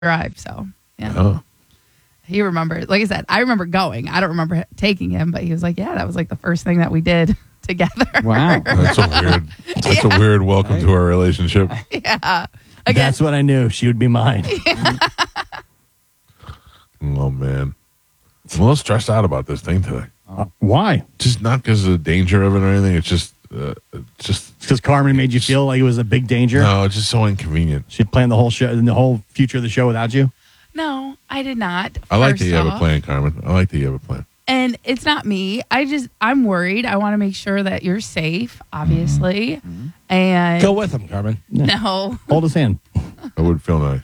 drive. So, yeah. Oh. He remembered. Like I said, I remember going. I don't remember taking him, but he was like, yeah, that was like the first thing that we did together. Wow. That's a weird welcome to our relationship. Yeah. Again, That's what I knew. She would be mine. Oh, man. I'm a little stressed out about this thing today. Why? Just not because of the danger of it or anything. It's just Because Carmen made you feel like it was a big danger? no, it's just so inconvenient. She'd planned the whole show and the whole future of the show without you? no, I did not. I like that First you have a off. plan, Carmen. I like that you have a plan. And it's not me. I'm worried. I want to make sure that you're safe, obviously. Mm-hmm. And Go with him, Carmen. no. Hold his hand. That would feel nice.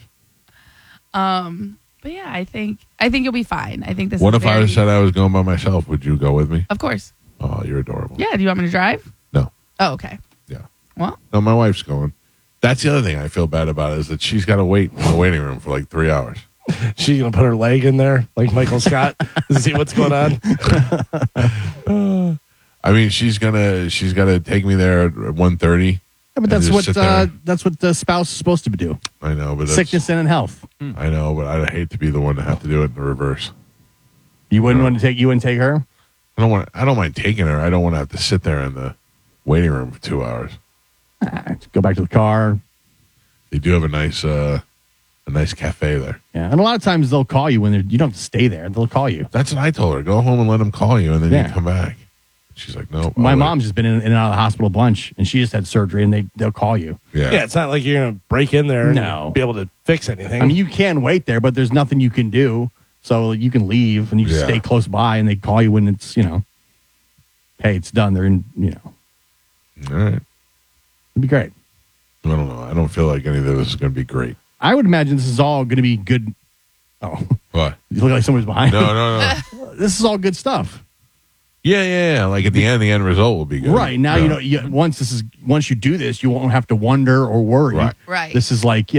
But yeah, I think you'll be fine. I think this What is if I said I was going by myself? Would you go with me? Of course. Oh, you're adorable. Yeah, do you want me to drive? No. Oh, okay. Yeah. Well, No, my wife's going. That's the other thing I feel bad about is that she's got to wait in the waiting room for like 3 hours. She's going to put her leg in there like Michael Scott to see what's going on. I mean, she's got to take me there at 1:30. Yeah, but And that's just what sit there. that's what the spouse is supposed to do. I know, but Sickness and in health. I know, but I hate to be the one to have to do it in the reverse. You wouldn't take her? I don't mind taking her. I don't want to have to sit there in the waiting room for 2 hours. Go back to the car. They do have a nice cafe there. Yeah, and a lot of times they'll call you when you don't have to stay there. They'll call you. That's what I told her. Go home and let them call you, and then Yeah. you come back. She's like, no. My I'll wait. mom's just been in and out of the hospital a bunch, and she just had surgery, and they'll call you. Yeah. Yeah, it's not like you're going to break in there and No. be able to fix anything. I mean, you can wait there, but there's nothing you can do. So you can leave, and you just Yeah. stay close by, and they call you when it's, hey, it's done. They're in, it'd All right. be great. I don't know. I don't feel like any of this is going to be great. I would imagine this is all going to be good. Oh, What? you look like somebody's behind No, you. no. This is all good stuff. Yeah. Like at the end result will be good. Right. Now, Yeah. once you do this, you won't have to wonder or worry. Right. right. This is like,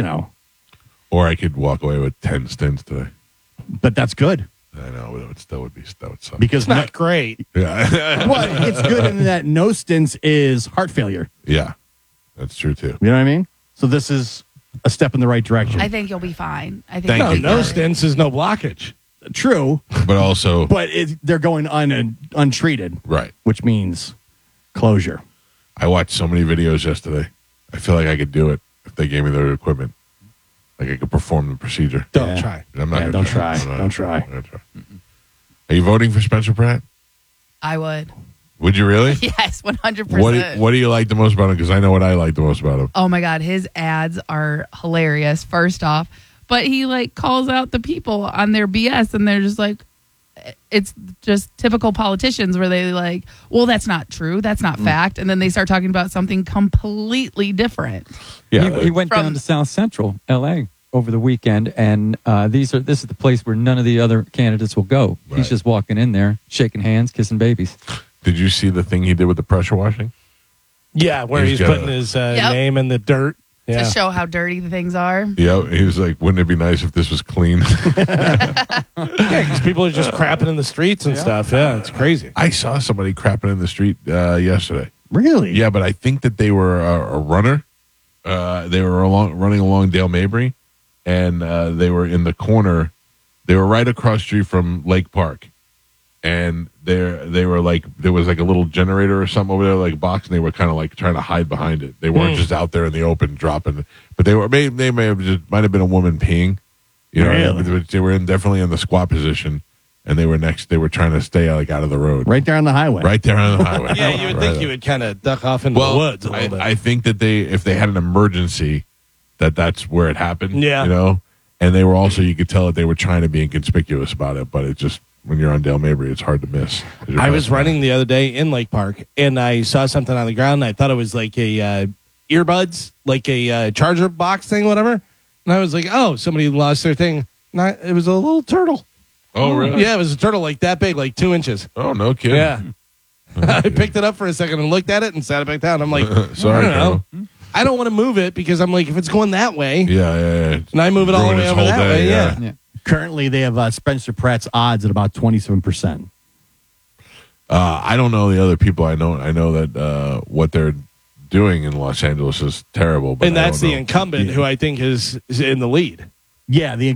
Or I could walk away with 10 stints today. but that's good I know, but that would suck. because it's not great. Yeah. well, it's good in that no stints is heart failure. Yeah. That's true too. You know what I mean? So this is a step in the right direction. I think you'll be fine. I think Thank you'll you, be No fine. stints is no blockage. True, But also, but they're going untreated, right. which means closure. I watched so many videos yesterday. I feel like I could do it if they gave me the equipment. Like I could perform the procedure. Don't Yeah. try. I'm not Yeah, gonna don't try. I'm not- Don't try. I'm not gonna try. Are you voting for Spencer Pratt? I would. Would you really? Yes, 100%. What do you like the most about him? Because I know what I like the most about him. Oh my God, his ads are hilarious, first off. But he calls out the people on their BS and they're just it's just typical politicians where they well, that's not true. That's not fact. And then they start talking about something completely different. Yeah. He went down to South Central L.A. over the weekend, and this is the place where none of the other candidates will go. Right. He's just walking in there, shaking hands, kissing babies. Did you see the thing he did with the pressure washing? Yeah, where He's he's got putting a- his Yep. name in the dirt. Yeah. To show how dirty the things are. Yeah. He was like, wouldn't it be nice if this was clean? Yeah, because people are just crapping in the streets and stuff. Yeah, it's crazy. I saw somebody crapping in the street yesterday. Really? Yeah, but I think that they were a runner. They were running along Dale Mabry, and they were in the corner. They were right across the street from Lake Park, and they were there was a little generator or something over there, box, and they were kind of trying to hide behind it. They weren't just out there in the open dropping, but they might have been a woman peeing. Really? They were definitely in the squat position, and they were trying to stay out of the road, Right there on the highway. right there on the highway. Yeah, you would Right think there. you would kind of duck off into the woods a little bit. I think that if they had an emergency, that's where it happened. Yeah. And they were also, you could tell that they were trying to be inconspicuous about it, but it just, when you're on Dale Mabry, it's hard to miss. I was running the other day in Lake Park, and I saw something on the ground, and I thought it was like a earbuds, like a charger box thing, whatever. And I was like, oh, somebody lost their thing. It was a little turtle. Oh, really? Yeah, it was a turtle that big, 2 inches. Oh, no kidding. Yeah. I picked it up for a second and looked at it and sat it back down. I'm like, Sorry, I don't know. Carol. I don't want to move it because I'm like, if it's going that way, Yeah. and I move it all the Ruin way his over whole that day, way, yeah. yeah. Currently, they have Spencer Pratt's odds at about 27%. I don't know the other people. I know that what they're doing in Los Angeles is terrible. But And I that's don't the know. incumbent who I think is in the lead. Yeah, the